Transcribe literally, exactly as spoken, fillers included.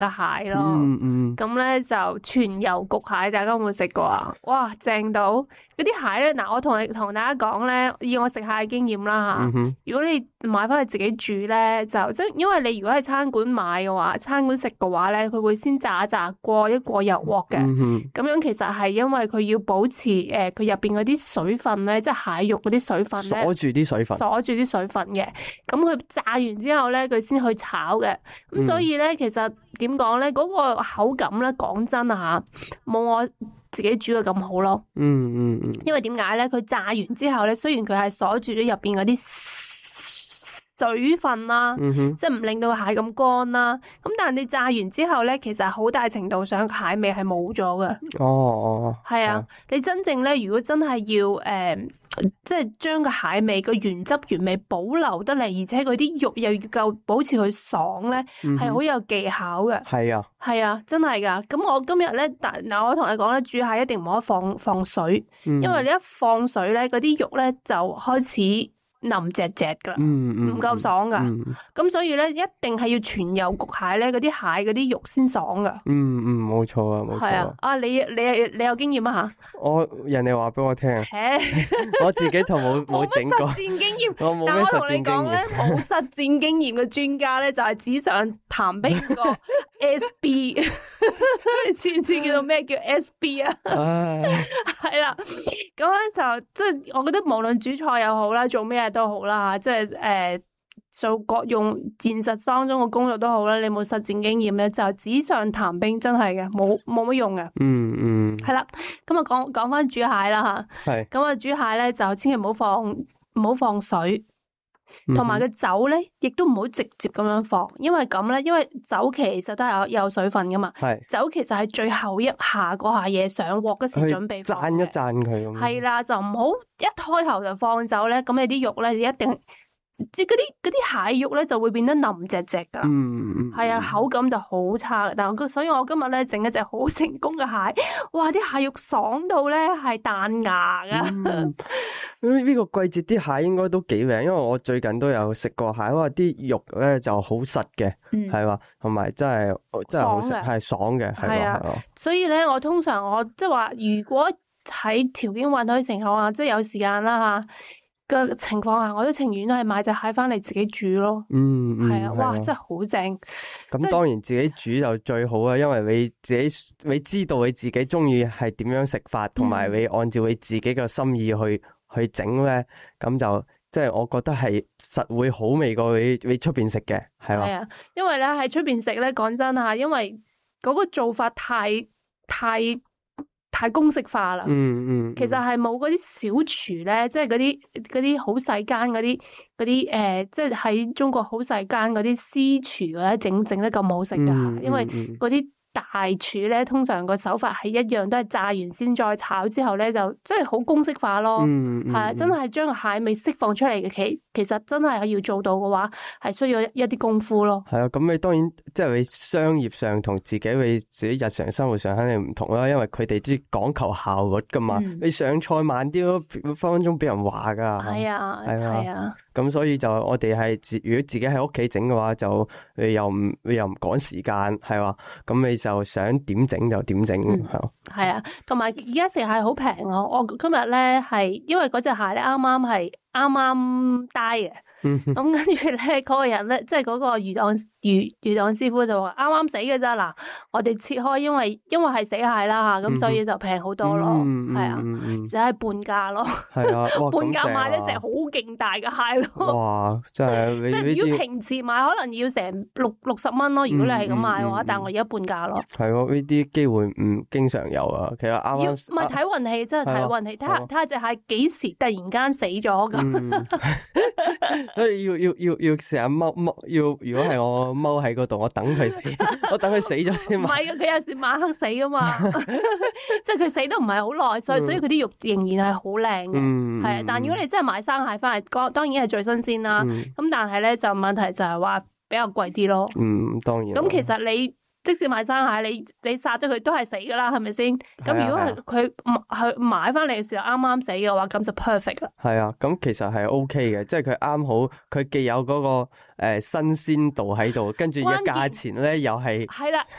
嘅蟹咯。 嗯嗯， 咁咧就全油焗蟹，大家有冇食過啊？哇，正到嗰啲蟹咧！嗱，我同你同大家講咧，以我食蟹嘅經驗啦吓。 嗯哼， 如果你買翻去自己煮咧，就即係因為你如果喺餐館買嘅話，餐館食嘅話咧，佢會先炸一炸過一過油鑊嘅。 嗯哼， 咁樣其實係因為佢要保持誒佢入邊嗰啲水分咧，即係蟹肉嗰啲水分咧， 鎖住啲水分， 鎖住啲水分嘅。咁佢炸完之後咧，佢先去炒嘅。咁所以咧，其實點講咧，嗰個口感咧，講真啊吓，冇我自己煮嘅咁好咯。 嗯嗯嗯， 因為點解咧？佢炸完之後咧，雖然佢係鎖住咗入邊嗰啲水分啦， 嗯哼， 即係唔令到蟹咁乾啦。咁但係你炸完之後咧，其實好大程度上蟹味係冇咗嘅。 哦哦， 係啊，你真正咧，如果真係要誒、呃，即係將個蟹味個原汁原味保留得嚟，而且佢啲肉又要夠保持佢爽咧，係好、 嗯、 有技巧嘅。 係啊， 係啊，真係噶。咁我今日咧，但嗱，我同你講咧，煮蟹一定唔可以放放水， 嗯、 因為你一放水咧，嗰啲肉咧就開始腍隻隻噶啦， 嗯嗯， 唔夠爽噶。咁、 嗯、 所以咧，一定係要全油焗蟹咧，嗰啲蟹嗰啲肉先爽噶。 嗯嗯，冇錯啊，冇錯。 係啊，啊你你你有經驗啊吓？ 我人哋話俾我聽啊， 切， 我自己就冇冇整過實戰經驗。 我冇但咩實戰經我同你講咧， 驗。 冇實戰經驗嘅專家咧，就係紙上談兵個 S B，知唔知叫做咩叫 S B 啊？ 唉， 係啦，咁咧就即係我覺得無論煮菜又好啦，做咩都好啦，即係誒做各用現實當中嘅工作都好啦，你冇實戰經驗咧，就紙上談兵真係嘅，冇冇乜用嘅。 嗯嗯， 係啦，咁啊講講翻煮蟹啦吓， 係， 咁啊煮蟹咧就千祈唔好放唔好放水。同埋個酒咧，亦都唔好直接咁樣放，因為咁咧，因為酒其實都係有有水分噶嘛。 係酒其實係最後一下嗰下嘢上鑊嗰時準備放嘅。 讚一讚佢咁。 係啦，就唔好一開頭就放酒咧，咁你啲肉咧一定即係嗰啲嗰啲蟹肉咧就會變得腍隻隻噶。 嗯嗯。 係啊，口感就好差嘅。但係所以我今日咧整一隻好成功嘅蟹，哇！啲蟹肉爽到咧係彈牙噶。 嗯咁呢個季節啲蟹應該都幾靚，因為我最近都有食過蟹，哇！啲肉咧就好實嘅，係嘛、嗯，同埋真係真係好食，係爽嘅，係係啊。所以咧，我通常我即係話，如果喺條件允許情況下，即係有時間啦吓嘅情況下，我都情願都係買隻蟹翻嚟自己煮咯。 嗯， 係、嗯、啊，哇， 啊真係好正。 咁當然自己煮就最好啦，因為你自己你知道你自己中意係點樣食法，同埋你按照你自己嘅心意去。去整咧，咁就即係我覺得係實會好味過你你出邊食嘅，係嘛？ 係啊，因為咧喺出邊食咧，講真吓，因為嗰個做法太太太公式化啦。嗯嗯。其實係冇嗰啲小廚咧，即係嗰啲嗰啲好細間嗰啲嗰啲誒，即係喺中國好細間嗰啲私廚咧，整整得咁好食噶，嗯嗯、因為嗰啲。大廚咧，通常個手法係一樣，都係炸完先再炒，之後咧就真係好公式化咯。 嗯，係啊， 真係將個蟹味釋放出嚟嘅，其其實真係要做到嘅話，係需要一啲功夫咯。 係啊，咁你當然即係你商業上同自己你自己日常生活上肯定唔同啦，因為佢哋啲講求效率噶嘛。嗯、你上菜慢啲咯，分分鐘俾人話噶。 係啊，係啊。係啊。 咁所以就我哋係自如果自己喺屋企整嘅話，就你又唔你又唔趕時間，係嘛？咁你就想點整就點整，係咯。 係啊，同埋而家食蟹好平啊！我今日咧係因為嗰隻蟹咧啱啱係啱啱 die 嘅。咁跟住咧，嗰個人咧，即係嗰個魚檔魚魚檔師傅就話啱啱死嘅咋嗱，我哋切開，因為因為係死蟹啦吓，咁所以就平好多咯，係啊，只係半價咯， 係啊， 半價買一隻好勁大嘅蟹咯， 哇，真係即係如果平時買可能要成六六十蚊咯，如果你係咁買嘅話，但係我而家半價咯， 係咯，呢啲機會唔經常有啊，其實啱啱唔係睇運氣，真係睇運氣，睇下睇下隻蟹幾時突然間死咗咁。 所以要要要要成日踎踎，要如果係我踎喺嗰度，我等佢死，我等佢死咗先。 唔係嘅，佢有時晚黑死噶嘛，即係佢死得唔係好耐，所以所以佢啲肉仍然係好靚嘅，係啊。但係如果你真係買生蟹翻嚟，當然係最新鮮啦。咁但係咧就問題就係話比較貴啲咯。 嗯，當然。 咁其實你。即使買生蟹，你你殺咗佢都係死噶啦，係咪先？咁如果係佢去買翻嚟嘅時候啱啱死嘅話，咁就 perfect 啦。 係啊，咁其實係 OK 嘅，即係佢啱好，佢既有嗰個誒新鮮度喺度，跟住嘅價錢咧又係係啦，